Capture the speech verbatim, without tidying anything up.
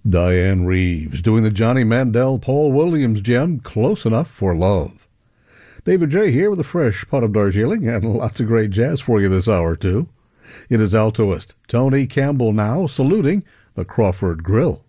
Diane Reeves doing the Johnny Mandel Paul Williams gem, Close Enough for Love. David J. here with a fresh pot of Darjeeling and lots of great jazz for you this hour, too. It is altoist Tony Campbell now saluting the Crawford Grill.